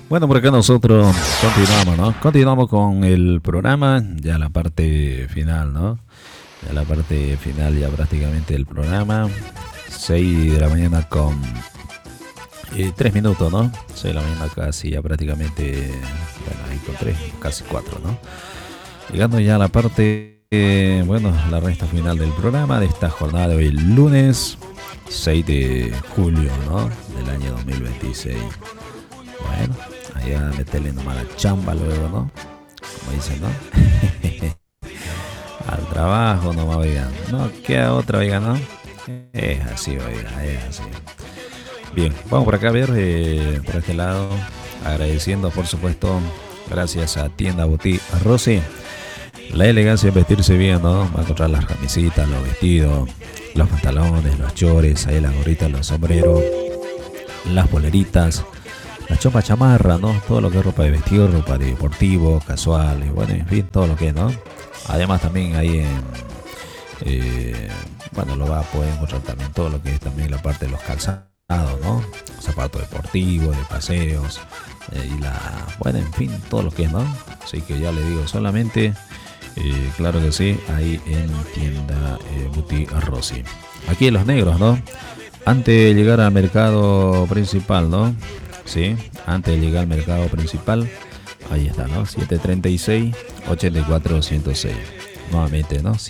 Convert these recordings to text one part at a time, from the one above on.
Bueno, por acá nosotros continuamos, ¿no? Continuamos con el programa, ya la parte final, ¿no? Ya la parte final, ya prácticamente del programa. 6 de la mañana con 3 minutos, ¿no? 6 de la mañana casi, ya prácticamente, bueno, ahí con 3, casi 4, ¿no? Llegando ya a la parte, bueno, la recta final del programa de esta jornada de hoy, lunes 6 de julio, ¿no? Del año 2026. Bueno, ahí a meterle nomás la chamba luego, ¿no? Como dicen, ¿no? Al trabajo nomás, oigan. No queda otra, oigan, ¿no? Es así, oigan, es así. Bien, vamos por acá a ver, por este lado, agradeciendo, por supuesto, gracias a Tienda Boutique Rossi. La elegancia es vestirse bien, ¿no? Va a encontrar las camisitas, los vestidos, los pantalones, los chores, ahí las gorritas, los sombreros, las poleritas, la chompa chamarra, ¿no? Todo lo que es ropa de vestir, ropa de deportivo, casual, y bueno, en fin, todo lo que es, ¿no? Además también ahí bueno, lo va a poder encontrar también todo lo que es también la parte de los calzados, ¿no? Zapatos deportivos, de paseos, bueno, en fin, todo lo que es, ¿no? Así que ya le digo, solamente, claro que sí, ahí en Tienda Boutique Rossi. Aquí en Los Negros, ¿no? Antes de llegar al mercado principal, ¿no? Sí, antes de llegar al mercado principal, ahí está, ¿no? 736-84-106. Nuevamente, ¿no?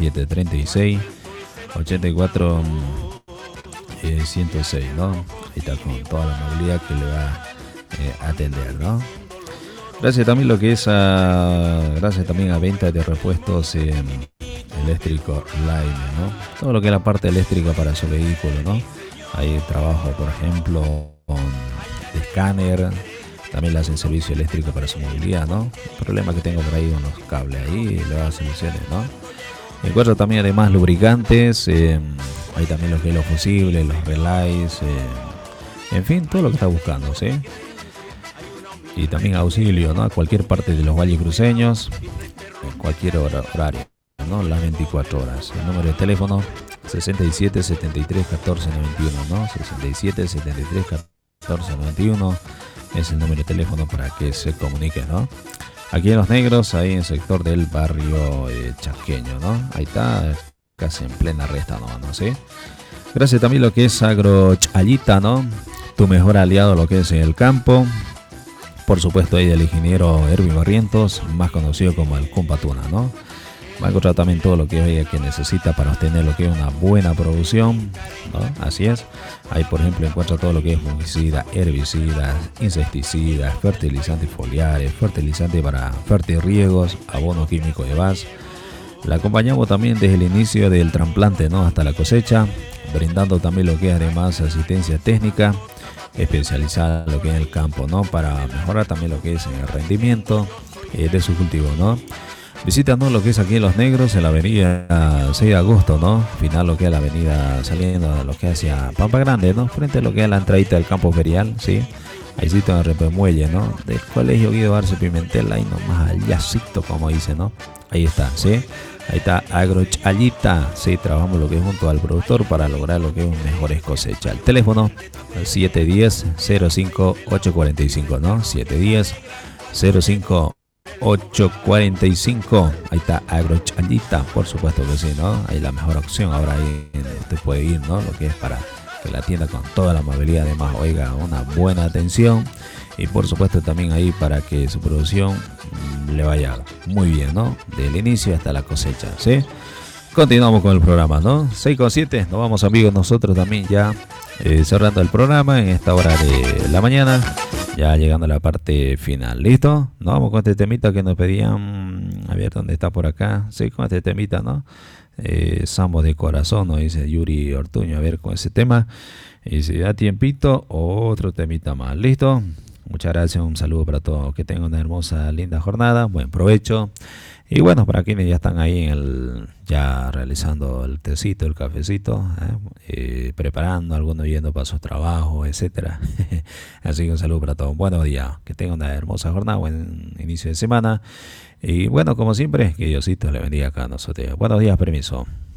736-84-106, ¿no? Ahí está con toda la movilidad que le va a atender, ¿no? Gracias también lo que es gracias también a venta de repuestos eléctricos Line, ¿no? Todo lo que es la parte eléctrica para su vehículo, ¿no? Ahí trabajo, por ejemplo, con escáner, también le hacen servicio eléctrico para su movilidad, ¿no? El problema que tengo por ahí unos cables ahí, le da soluciones, ¿no? Encuentro también además lubricantes, hay también lo que es los fusibles, los relays, en fin, todo lo que está buscando, ¿sí? Y también auxilio, ¿no? A cualquier parte de los valles cruceños, en cualquier horario, ¿no? Las 24 horas. El número de teléfono 67 73 14 91, ¿no? 67 73 14 91 es el número de teléfono para que se comunique, ¿no? Aquí en Los Negros, ahí en el sector del barrio Chasqueño, ¿no? Ahí está, casi en plena resta, ¿no? ¿Sí? Gracias también a lo que es Agrochallita, ¿no? Tu mejor aliado, lo que es en el campo. Por supuesto, ahí del ingeniero Erwin Barrientos, más conocido como el Compatuna, ¿no? Va a encontrar también todo lo que necesita para obtener lo que es una buena producción, ¿no? Así es. Ahí, por ejemplo, encuentra todo lo que es fungicida, herbicidas, insecticidas, fertilizantes foliares, fertilizantes para fertirriegos, abono químico de base. La acompañamos también desde el inicio del trasplante, ¿no? Hasta la cosecha, brindando también lo que es además asistencia técnica especializada en lo que es el campo, ¿no? Para mejorar también lo que es el rendimiento de su cultivo, ¿no? Visítanos lo que es aquí en Los Negros, en la avenida 6 de agosto, ¿no? Final lo que es la avenida saliendo de lo que es hacia Pampa Grande, ¿no? Frente a lo que es la entradita del campo ferial, ¿sí? Ahí sitio en el Repemuelle, ¿no? Del colegio Guido Arce Pimentel, ahí nomás allácito, como dice, ¿no? Ahí está, ¿sí? Ahí está Agrochallita, sí, trabajamos lo que es junto al productor para lograr lo que es mejores cosechas. El teléfono 710-05-845, ¿no? 710-05-845. Ahí está Agrochallita, por supuesto que sí, ¿no? Ahí la mejor opción. Ahora ahí usted puede ir, ¿no? Lo que es para que la tienda con toda la amabilidad, además, oiga, una buena atención. Y por supuesto también ahí para que su producción le vaya muy bien, ¿no? Del inicio hasta la cosecha, ¿sí? Continuamos con el programa, ¿no? 6:07, nos vamos amigos nosotros también ya cerrando el programa en esta hora de la mañana, ya llegando a la parte final, ¿listo? Nos vamos con este temita que nos pedían, a ver dónde está por acá, sí, con este temita, ¿no? Sambo de corazón, nos dice Yuri Ortuño, a ver con ese tema, y si da tiempito, otro temita más, ¿listo? Muchas gracias, un saludo para todos, que tengan una hermosa, linda jornada, buen provecho. Y bueno, para quienes ya están ahí ya realizando el tecito, el cafecito, preparando, algunos yendo para sus trabajos, etcétera. Así que un saludo para todos, buenos días, que tengan una hermosa jornada, buen inicio de semana. Y bueno, como siempre, que Diosito le bendiga acá a nosotros. Buenos días, permiso.